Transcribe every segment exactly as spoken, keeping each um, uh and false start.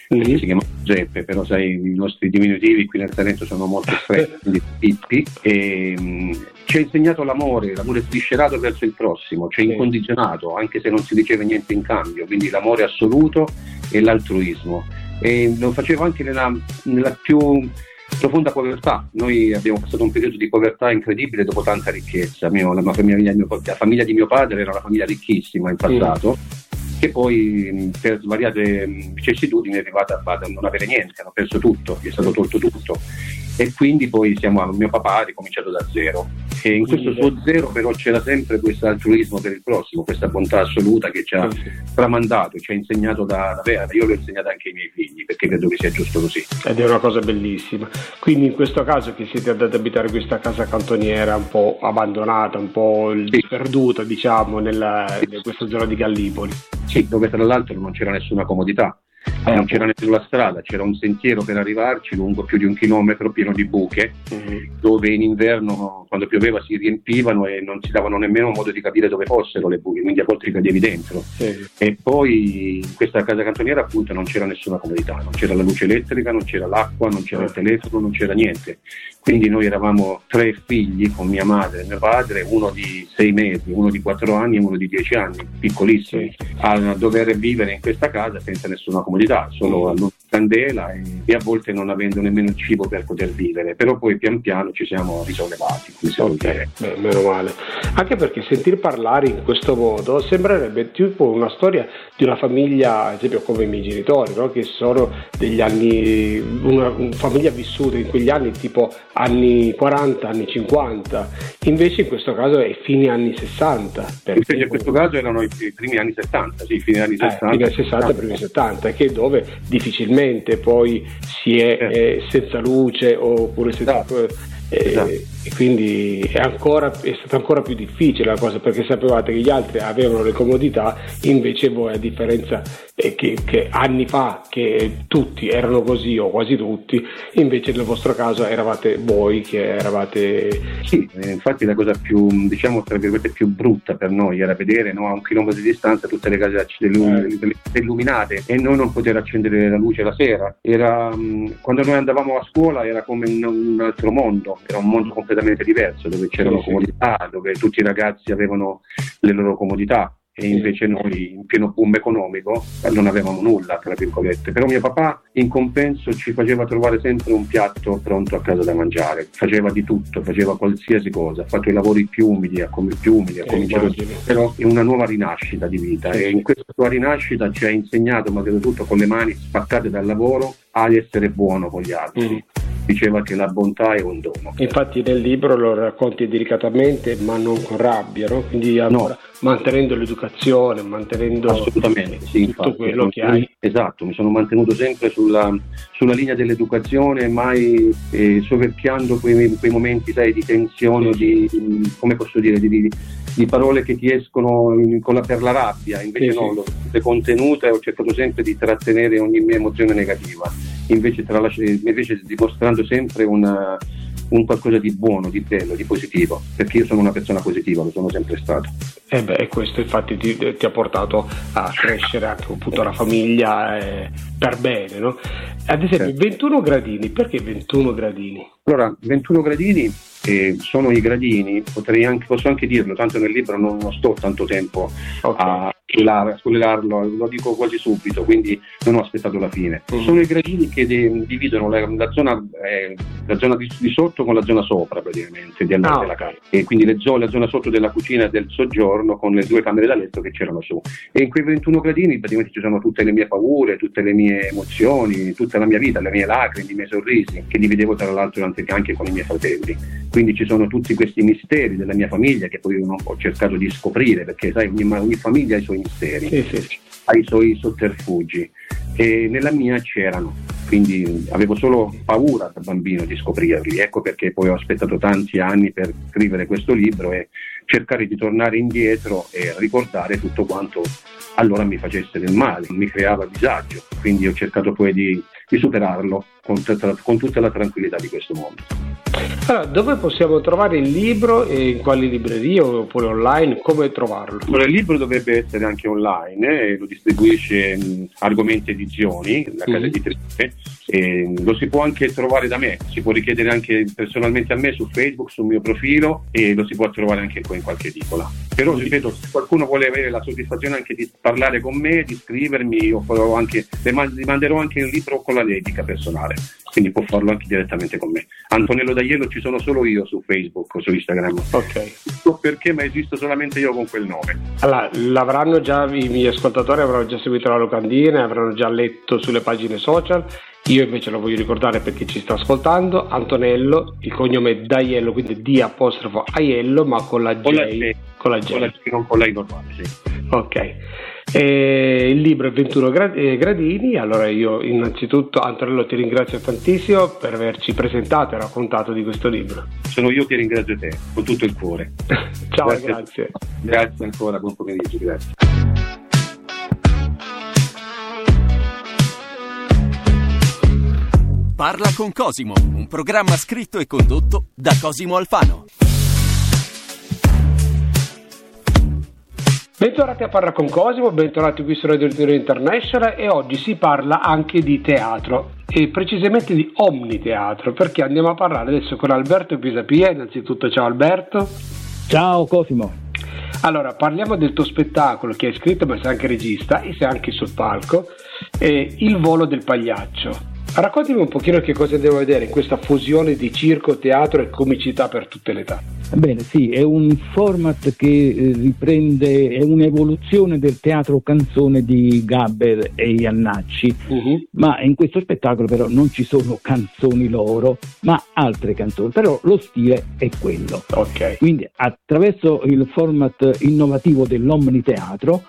mm-hmm. si chiama Giuseppe, però sai i nostri diminutivi qui nel Salento sono molto stretti, quindi Pippi, e mh, ci ha insegnato l'amore, l'amore sviscerato verso il prossimo, cioè sì. incondizionato, anche se non si riceve niente in cambio, quindi l'amore assoluto e l'altruismo, e lo faceva anche nella, nella più profonda povertà. Noi abbiamo passato un periodo di povertà incredibile dopo tanta ricchezza. Mio, la, famiglia, la famiglia di mio padre era una famiglia ricchissima in passato, mm. che poi per svariate vicissitudini è arrivata a non avere niente, hanno perso tutto, gli è stato tolto tutto, e quindi poi siamo, mio papà ha ricominciato da zero, e in questo suo zero però c'era sempre questo altruismo per il prossimo, questa bontà assoluta che ci ha tramandato, ci ha insegnato da, da vera. Io l'ho insegnato anche ai miei figli, perché credo che sia giusto così. Ed è una cosa bellissima. Quindi in questo caso che siete andati ad abitare questa casa cantoniera un po' abbandonata, un po' sì. sperduta, diciamo, nella, in questa zona di Gallipoli. Sì, dove tra l'altro non c'era nessuna comodità. Eh, non c'era nemmeno la strada, c'era un sentiero per arrivarci lungo più di un chilometro, pieno di buche, uh-huh. dove in inverno quando pioveva si riempivano e non si davano nemmeno modo di capire dove fossero le buche, quindi a volte ti cadevi dentro. Uh-huh. E poi in questa casa cantoniera appunto non c'era nessuna comodità, non c'era la luce elettrica, non c'era l'acqua, non c'era uh-huh. il telefono, non c'era niente. Quindi noi eravamo tre figli con mia madre e mio padre, uno di sei mesi, uno di quattro anni e uno di dieci anni, piccolissimi, a dover vivere in questa casa senza nessuna comodità, solo a luce candela e, e a volte non avendo nemmeno il cibo per poter vivere. Però poi pian piano ci siamo risollevati. Okay. Beh, meno male. Anche perché sentir parlare in questo modo sembrerebbe tipo una storia di una famiglia, ad esempio come i miei genitori, no? Che sono degli anni, una, una famiglia vissuta in quegli anni tipo anni quaranta, anni cinquanta, invece in questo caso è fine anni sessanta. Invece in questo caso erano i primi anni settanta, sì, fini anni sessanta. Eh, fine anni sessanta e primi settanta, che dove difficilmente poi si è eh. Eh, senza luce oppure senza... Esatto. E, esatto. e quindi è ancora è stata ancora più difficile la cosa, perché sapevate che gli altri avevano le comodità, invece voi, a differenza eh, che, che anni fa che tutti erano così o quasi tutti, invece nel vostro caso eravate voi che eravate sì, eh, infatti la cosa più, diciamo tra virgolette, più brutta per noi era vedere, no, a un chilometro di distanza tutte le case eh. illuminate e noi non poter accendere la luce la sera. Era mh, quando noi andavamo a scuola era come un, un altro mondo. Era un mondo completamente diverso, dove c'erano sì, comodità, sì. dove tutti i ragazzi avevano le loro comodità, e invece noi in pieno boom economico non avevamo nulla, tra virgolette. Però mio papà in compenso ci faceva trovare sempre un piatto pronto a casa da mangiare, faceva di tutto, faceva qualsiasi cosa, ha fatto i lavori più umili, ha come più umili, ha cominciato però in una nuova rinascita di vita, e in questa sua rinascita ci ha insegnato, ma credo tutto con le mani spaccate dal lavoro, ad essere buono con gli altri. Mm. Diceva che la bontà è un dono. Infatti nel libro lo racconti delicatamente ma non con rabbia, no? Quindi allora, no. mantenendo l'educazione, mantenendo assolutamente sì, tutto infatti, quello che hai. Esatto, mi sono mantenuto sempre sulla, sulla linea dell'educazione, mai eh, soverchiando quei, quei momenti, sai, di tensione, sì, sì. di come posso dire, di, di, di parole che ti escono in, con la, per la rabbia. Invece sì, no, l'ho sempre contenuta e ho cercato sempre di trattenere ogni mia emozione negativa. Invece, tra la, invece dimostrando sempre una, un qualcosa di buono, di bello, di positivo, perché io sono una persona positiva, lo sono sempre stato. E beh, questo infatti ti, ti ha portato a crescere anche appunto la famiglia eh, per bene, no? Ad esempio, certo. ventuno gradini, perché ventuno gradini? Allora, ventuno gradini eh, sono i gradini, potrei anche, posso anche dirlo, tanto nel libro non, non sto tanto tempo okay. a spiegarlo, lo dico quasi subito, quindi non ho aspettato la fine. Mm-hmm. Sono i gradini che de, dividono la, la zona, eh, la zona di, di sotto con la zona sopra praticamente di, ah, della okay. casa, e quindi le zone, la zona sotto della cucina e del soggiorno con le due camere da letto che c'erano su, e in quei ventuno gradini praticamente ci sono tutte le mie paure, tutte le mie emozioni, tutta la mia vita, le mie lacrime, i miei sorrisi, che dividevo tra l'altro anche con i miei fratelli. Quindi ci sono tutti questi misteri della mia famiglia che poi io ho cercato di scoprire, perché sai, ogni, ogni famiglia ha i suoi misteri, sì, sì. ha i suoi sotterfugi, e nella mia c'erano, quindi avevo solo paura da bambino di scoprirli. Ecco perché poi ho aspettato tanti anni per scrivere questo libro e cercare di tornare indietro e ricordare tutto quanto allora mi facesse del male, mi creava disagio, quindi ho cercato poi di, di superarlo con, tra, con tutta la tranquillità di questo mondo. Allora, dove possiamo trovare il libro e in quali librerie oppure online? Come trovarlo? Allora, il libro dovrebbe essere anche online, eh, lo distribuisce mh, Argomenti Edizioni, la casa mm. editrice, e lo si può anche trovare da me, si può richiedere anche personalmente a me su Facebook, sul mio profilo, e lo si può trovare anche poi in qualche edicola. Però ripeto, se qualcuno vuole avere la soddisfazione anche di parlare con me, di scrivermi, io farò anche, le manderò anche il libro con la dedica personale, quindi può farlo anche direttamente con me. Antonello D'Aiello ci sono solo io su Facebook o su Instagram. Ok. Non so perché, ma esisto solamente io con quel nome. Allora, l'avranno già, i miei ascoltatori avranno già seguito la locandina, avranno già letto sulle pagine social. Io invece lo voglio ricordare perché ci sta ascoltando. Antonello, il cognome è D'Aiello, quindi D apostrofo Aiello, ma con la J. Con la J, con la J. Con la J, non con la I normale, sì. Ok. E il libro è ventuno gradini. Allora io innanzitutto, Antonello, ti ringrazio tantissimo per averci presentato e raccontato di questo libro. Sono io che ringrazio te con tutto il cuore. Ciao, grazie. Grazie, grazie ancora, buon pomeriggio, grazie. Parla con Cosimo, un programma scritto e condotto da Cosimo Alfano. Bentornati a Parla con Cosimo, bentornati qui su Radio International, e oggi si parla anche di teatro e precisamente di omniteatro, perché andiamo a parlare adesso con Alberto Pisapia. Innanzitutto ciao Alberto. Ciao Cosimo. Allora, parliamo del tuo spettacolo che hai scritto, ma sei anche regista e sei anche sul palco, eh, Il volo del pagliaccio. Raccontami un pochino che cosa andiamo a vedere in questa fusione di circo, teatro e comicità per tutte le età. Bene, sì, è un format che eh, riprende, è un'evoluzione del teatro canzone di Gaber e Iannacci, uh-huh. ma in questo spettacolo però non ci sono canzoni loro, ma altre canzoni, però lo stile è quello. Okay. Quindi attraverso il format innovativo dell'omniteatro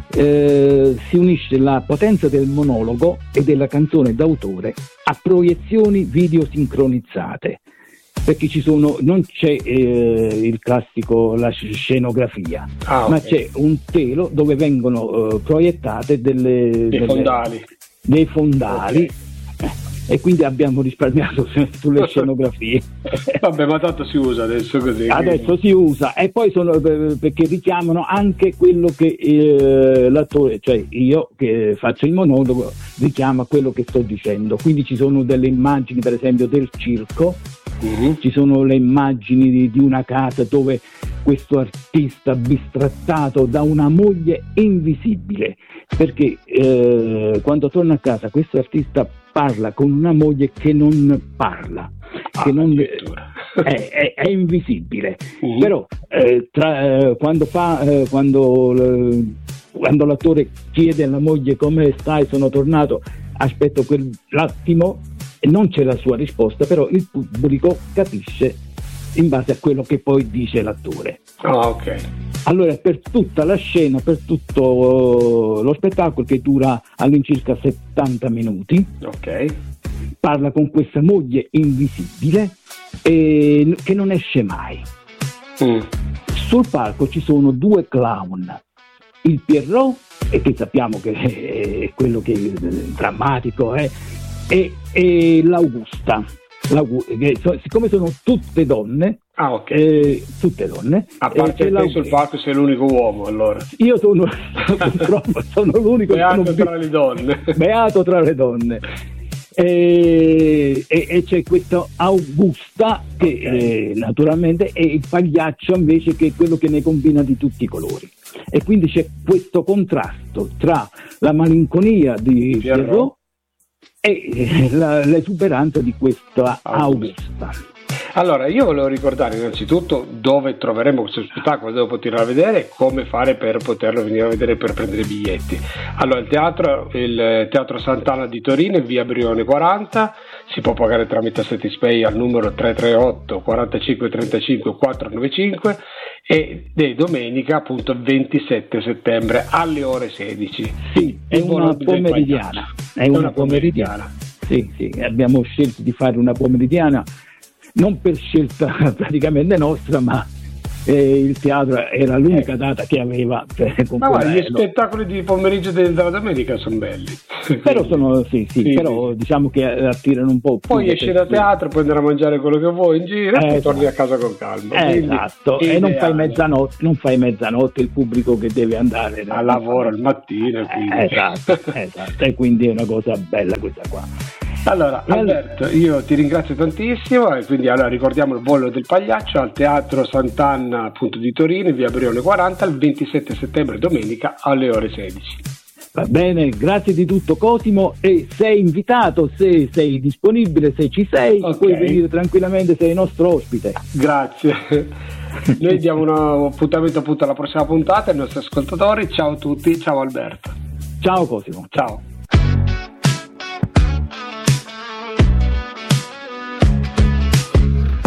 Eh, si unisce la potenza del monologo e della canzone d'autore a proiezioni video sincronizzate, perché ci sono, non c'è eh, il classico, la scenografia, ah, okay. ma c'è un telo dove vengono eh, proiettate delle, dei delle, fondali, dei fondali okay. E quindi abbiamo risparmiato sulle scenografie. Vabbè, ma tanto si usa adesso così. Adesso quindi. si usa, e poi sono perché richiamano anche quello che eh, l'attore, cioè io che faccio il monologo, richiama quello che sto dicendo. Quindi ci sono delle immagini, per esempio, del circo, uh-huh. ci sono le immagini di, di una casa dove questo artista bistrattato da una moglie invisibile, perché eh, quando torna a casa questo artista parla con una moglie che non parla, ah, che non, è, è, è invisibile. Uh-huh. Però eh, tra, eh, quando fa eh, quando, eh, quando l'attore chiede alla moglie come stai, sono tornato, aspetto quell'attimo e non c'è la sua risposta, però il pubblico capisce in base a quello che poi dice l'attore. Ah, ok. Allora, per tutta la scena, per tutto lo spettacolo, che dura all'incirca settanta minuti, ok, parla con questa moglie invisibile e che non esce mai. Mm. Sul palco ci sono due clown, il Pierrot, e che sappiamo che è quello che è drammatico, eh, e, e l'Augusta. Siccome sono tutte donne, ah, ok, eh, tutte donne, a parte eh, te sul palco sei l'unico uomo, allora io sono purtroppo sono l'unico, beato sono tra le donne beato tra le donne e, e, e c'è questa Augusta che okay. eh, naturalmente è il pagliaccio invece, che è quello che ne combina di tutti i colori, e quindi c'è questo contrasto tra la malinconia di Pierrot e la, l'esuberanza di questa Augusta. Allora, io volevo ricordare innanzitutto dove troveremo questo spettacolo, dove poterlo vedere e come fare per poterlo venire a vedere, per prendere biglietti. Allora, il teatro, il Teatro Sant'Anna di Torino, in via Brione quaranta, si può pagare tramite Satispay al numero tre tre otto quarantacinque trentacinque quattrocentonovantacinque, e di domenica appunto ventisette settembre alle ore sedici. Sì, è una pomeridiana. È una, una pomeridiana. pomeridiana. Sì, sì, abbiamo scelto di fare una pomeridiana non per scelta praticamente nostra, ma eh, il teatro era l'unica data che aveva. Cioè, ma guarda, gli spettacoli di pomeriggio della domenica sono belli. Però sono sì, sì, sì però sì. Diciamo che attirano un po'. Poi esci da teatro, puoi andare a mangiare quello che vuoi in giro eh, e poi torni a casa con calma. Eh, esatto, e non fai mezzanotte, non fai mezzanotte il pubblico che deve andare a lavoro al mattino. Eh, esatto, esatto, e quindi è una cosa bella questa qua. Allora Alberto, io ti ringrazio tantissimo e quindi allora ricordiamo il Volo del Pagliaccio al Teatro Sant'Anna appunto di Torino, in via Brione quaranta, il ventisette settembre domenica alle ore sedici. Va bene, grazie di tutto Cosimo, e sei invitato, se sei disponibile, se ci sei, okay. Puoi venire tranquillamente, sei il nostro ospite. Grazie. Noi diamo un appuntamento appunto alla prossima puntata ai nostri ascoltatori. Ciao a tutti, ciao Alberto. Ciao Cosimo. Ciao.